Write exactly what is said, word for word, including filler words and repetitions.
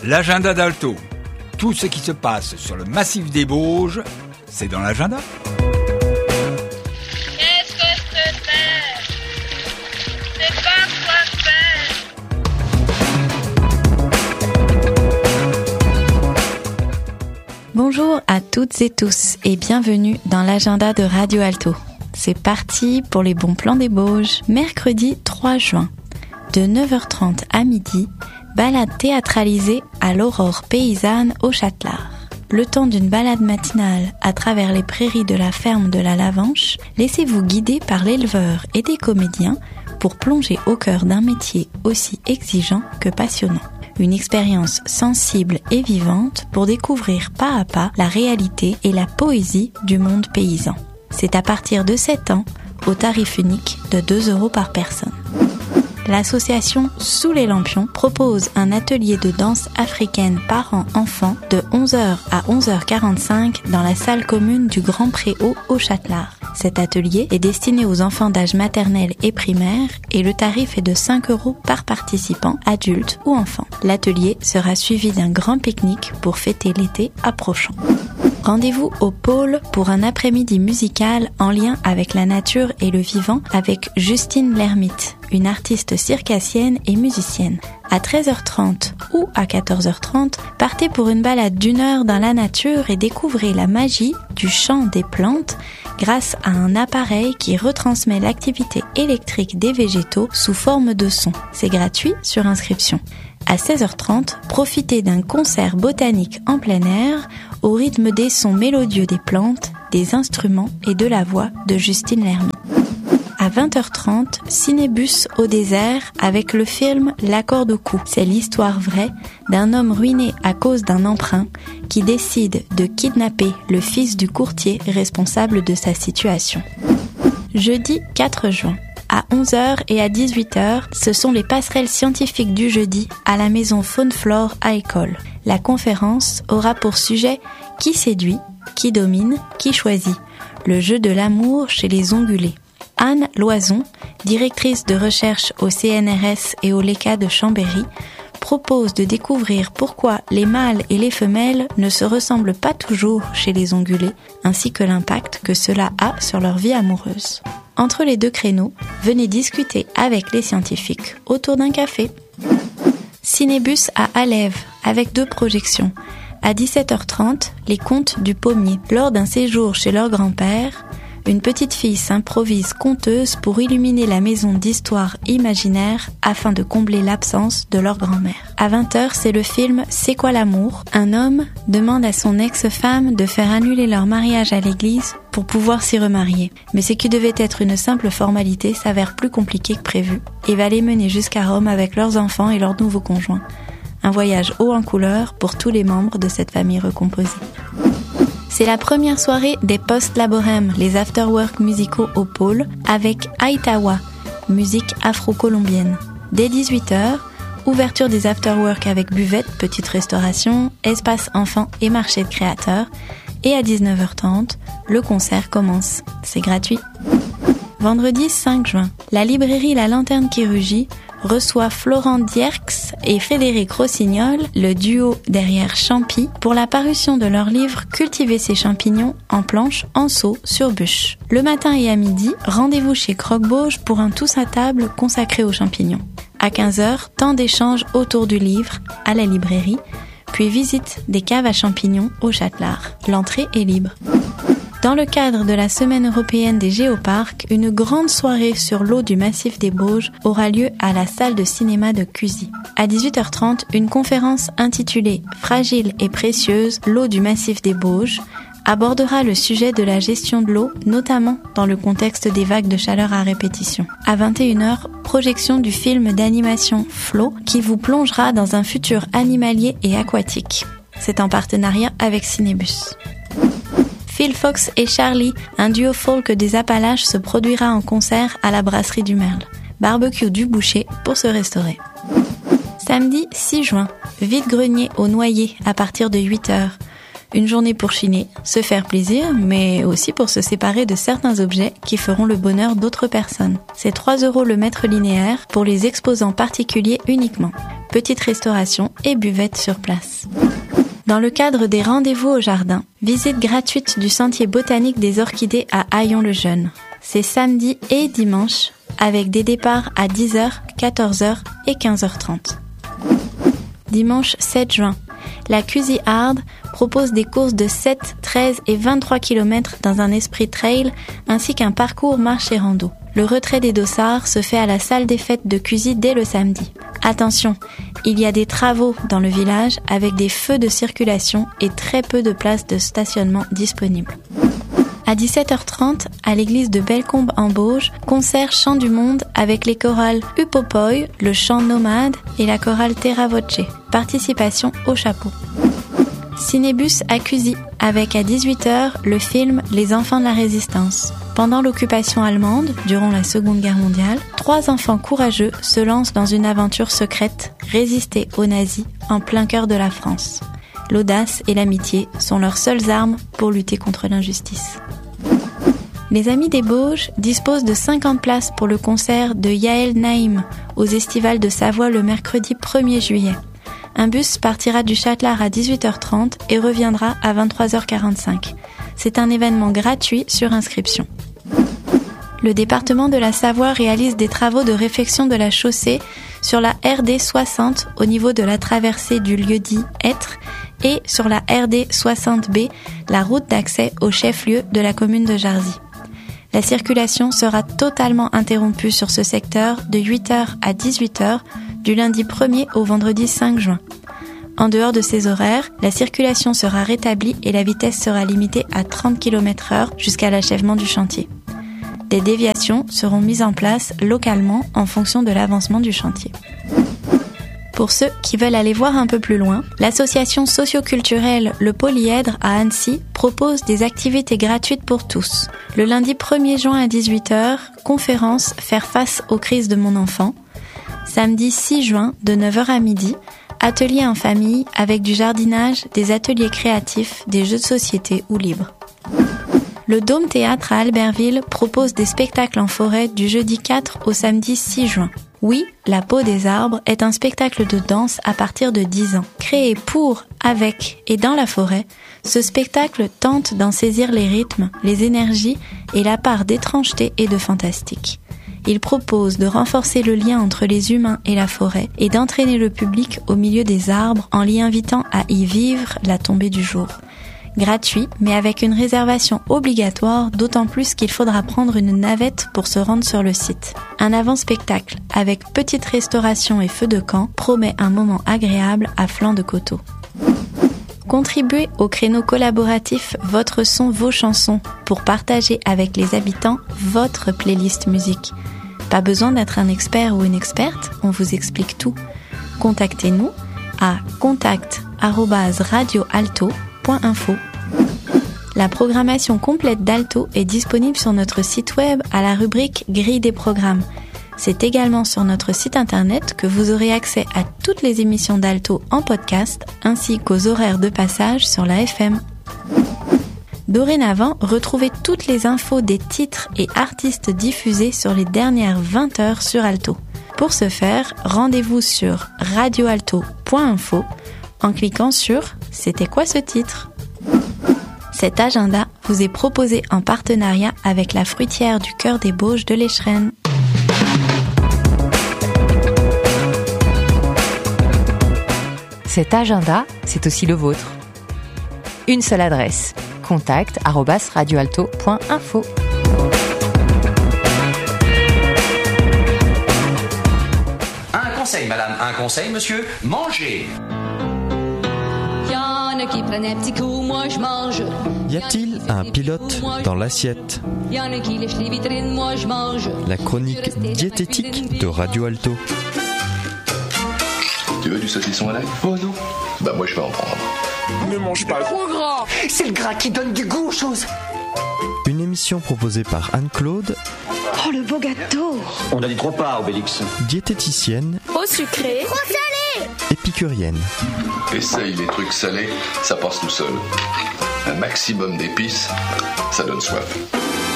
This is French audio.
L'agenda d'Alto. Tout ce qui se passe sur le massif des Bauges, c'est dans l'agenda. Qu'est-ce que c'est? C'est pas quoi faire. Bonjour à toutes et tous et bienvenue dans l'agenda de Radio Alto. C'est parti pour les bons plans des Bauges. Mercredi trois juin, de neuf heures trente à midi, balade théâtralisée à l'Aurore paysanne au Châtelard. Le temps d'une balade matinale à travers les prairies de la ferme de la Lavanche, laissez-vous guider par l'éleveur et des comédiens pour plonger au cœur d'un métier aussi exigeant que passionnant. Une expérience sensible et vivante pour découvrir pas à pas la réalité et la poésie du monde paysan. C'est à partir de sept ans, au tarif unique de deux euros par personne. L'association Sous les Lampions propose un atelier de danse africaine parents-enfants de onze heures à onze heures quarante-cinq dans la salle commune du Grand Préau au Châtelard. Cet atelier est destiné aux enfants d'âge maternel et primaire et le tarif est de cinq euros par participant, adulte ou enfant. L'atelier sera suivi d'un grand pique-nique pour fêter l'été approchant. Rendez-vous au pôle pour un après-midi musical en lien avec la nature et le vivant avec Justine Lermite, une artiste circassienne et musicienne. À treize heures trente ou à quatorze heures trente, partez pour une balade d'une heure dans la nature et découvrez la magie du chant des plantes grâce à un appareil qui retransmet l'activité électrique des végétaux sous forme de son. C'est gratuit sur inscription. À seize heures trente, profitez d'un concert botanique en plein air au rythme des sons mélodieux des plantes, des instruments et de la voix de Justine Lermite. À vingt heures trente, cinébus au désert avec le film L'accord au cou. C'est l'histoire vraie d'un homme ruiné à cause d'un emprunt qui décide de kidnapper le fils du courtier responsable de sa situation. Jeudi quatre juin. À onze heures et à dix-huit heures, ce sont les passerelles scientifiques du jeudi à la maison Faune-Flore à École. La conférence aura pour sujet « Qui séduit ? Qui domine ? Qui choisit ? Le jeu de l'amour chez les ongulés ». Anne Loison, directrice de recherche au C N R S et au L E C A de Chambéry, propose de découvrir pourquoi les mâles et les femelles ne se ressemblent pas toujours chez les ongulés, ainsi que l'impact que cela a sur leur vie amoureuse. Entre les deux créneaux, venez discuter avec les scientifiques autour d'un café. Cinébus à Alève, avec deux projections. À dix-sept heures trente, les contes du pommier. Lors d'un séjour chez leur grand-père, une petite fille s'improvise conteuse pour illuminer la maison d'histoire imaginaire afin de combler l'absence de leur grand-mère. À vingt heures, c'est le film C'est quoi l'amour ? Un homme demande à son ex-femme de faire annuler leur mariage à l'église pour pouvoir s'y remarier. Mais ce qui devait être une simple formalité s'avère plus compliqué que prévu et va les mener jusqu'à Rome avec leurs enfants et leurs nouveaux conjoints. Un voyage haut en couleur pour tous les membres de cette famille recomposée. C'est la première soirée des post-laborem, les after-work musicaux au pôle, avec Aitawa, musique afro-colombienne. Dès dix-huit heures, ouverture des after-work avec buvette, petite restauration, espace enfants et marché de créateurs. Et à dix-neuf heures trente, le concert commence. C'est gratuit. Vendredi cinq juin, la librairie La Lanterne qui rugit reçoit Florent Dierks et Frédéric Rossignol, le duo derrière Champi, pour la parution de leur livre Cultiver ses champignons en planche, en seau, sur bûche. Le matin et à midi, rendez-vous chez Croque-Bauge pour un tous à table consacré aux champignons. À quinze heures, temps d'échange autour du livre, à la librairie, puis visite des caves à champignons au Châtelard. L'entrée est libre. Dans le cadre de la Semaine européenne des géoparcs, une grande soirée sur l'eau du massif des Bauges aura lieu à la salle de cinéma de Cusy. À dix-huit heures trente, une conférence intitulée « Fragile et précieuse, l'eau du massif des Bauges » abordera le sujet de la gestion de l'eau, notamment dans le contexte des vagues de chaleur à répétition. À vingt et une heures, projection du film d'animation Flow qui vous plongera dans un futur animalier et aquatique. C'est en partenariat avec Cinébus. Phil Fox et Charlie, un duo folk des Appalaches, se produira en concert à la brasserie du Merle. Barbecue du boucher pour se restaurer. Samedi six juin, vide-grenier au Noyer à partir de huit heures. Une journée pour chiner, se faire plaisir, mais aussi pour se séparer de certains objets qui feront le bonheur d'autres personnes. C'est trois euros le mètre linéaire pour les exposants particuliers uniquement. Petite restauration et buvette sur place. Dans le cadre des rendez-vous au jardin, visite gratuite du sentier botanique des orchidées à Haillons-le-Jeune. C'est samedi et dimanche, avec des départs à dix heures, quatorze heures et quinze heures trente. Dimanche sept juin, la Cusi Hard propose des courses de sept, treize et vingt-trois kilomètres dans un esprit trail ainsi qu'un parcours marche et rando. Le retrait des dossards se fait à la salle des fêtes de Cusi dès le samedi. Attention, il y a des travaux dans le village avec des feux de circulation et très peu de places de stationnement disponibles. À dix-sept heures trente, à l'église de Bellecombe en Bauges, concert Chant du Monde avec les chorales Upopoi, le chant nomade et la chorale Terra Voce. Participation au chapeau. Cinébus à Cusi, avec à dix-huit heures le film Les enfants de la résistance. Pendant l'occupation allemande, durant la Seconde Guerre mondiale, trois enfants courageux se lancent dans une aventure secrète, résister aux nazis en plein cœur de la France. L'audace et l'amitié sont leurs seules armes pour lutter contre l'injustice. Les Amis des Bauges disposent de cinquante places pour le concert de Yael Naïm aux Estivales de Savoie le mercredi premier juillet. Un bus partira du Châtelard à dix-huit heures trente et reviendra à vingt-trois heures quarante-cinq. C'est un événement gratuit sur inscription. Le département de la Savoie réalise des travaux de réfection de la chaussée sur la R D soixante au niveau de la traversée du lieu-dit Être et sur la R D soixante B, la route d'accès au chef-lieu de la commune de Jarzy. La circulation sera totalement interrompue sur ce secteur de huit heures à dix-huit heures du lundi premier au vendredi cinq juin. En dehors de ces horaires, la circulation sera rétablie et la vitesse sera limitée à trente kilomètres heure jusqu'à l'achèvement du chantier. Des déviations seront mises en place localement en fonction de l'avancement du chantier. Pour ceux qui veulent aller voir un peu plus loin, l'association socio-culturelle Le Polyèdre à Annecy propose des activités gratuites pour tous. Le lundi premier juin à dix-huit heures, conférence Faire face aux crises de mon enfant. Samedi six juin de neuf heures à midi, atelier en famille avec du jardinage, des ateliers créatifs, des jeux de société ou libres. Le Dôme Théâtre à Albertville propose des spectacles en forêt du jeudi quatre au samedi six juin. Oui, La peau des arbres est un spectacle de danse à partir de dix ans. Créé pour, avec et dans la forêt, ce spectacle tente d'en saisir les rythmes, les énergies et la part d'étrangeté et de fantastique. Il propose de renforcer le lien entre les humains et la forêt et d'entraîner le public au milieu des arbres en l'y invitant à y vivre la tombée du jour. Gratuit, mais avec une réservation obligatoire, d'autant plus qu'il faudra prendre une navette pour se rendre sur le site. Un avant-spectacle, avec petite restauration et feu de camp, promet un moment agréable à flanc de coteau. Contribuez au créneau collaboratif Votre son, vos chansons pour partager avec les habitants votre playlist musique. Pas besoin d'être un expert ou une experte, on vous explique tout. Contactez-nous à contact arobase radio alto point info. La programmation complète d'Alto est disponible sur notre site web à la rubrique Grille des programmes. C'est également sur notre site internet que vous aurez accès à toutes les émissions d'Alto en podcast ainsi qu'aux horaires de passage sur la F M. Dorénavant, retrouvez toutes les infos des titres et artistes diffusés sur les dernières vingt heures sur Alto. Pour ce faire, rendez-vous sur radio alto point info en cliquant sur « C'était quoi ce titre ?» Cet agenda vous est proposé en partenariat avec la fruitière du Cœur des Bauges de l'Échrennes. Cet agenda, c'est aussi le vôtre. Une seule adresse, contact arobase radio alto point info. Un conseil, madame, un conseil, monsieur, mangez. Qui prennent un petit coup, moi je mange. Y a-t-il un pilote dans l'assiette? Y en a qui lèchent les vitrines, moi je mange. La chronique diététique de Radio Alto. Tu veux du saucisson à l'ail? Oh non. Bah moi je vais en prendre. Ne mange pas trop gras. C'est le gras qui donne du goût aux choses. Une émission proposée par Anne-Claude. Oh le beau gâteau. On a dit trop pas, Obélix. Diététicienne. Au sucré. Trop salé. épicurienne. Essaye les trucs salés, ça passe tout seul. Un maximum d'épices, ça donne soif.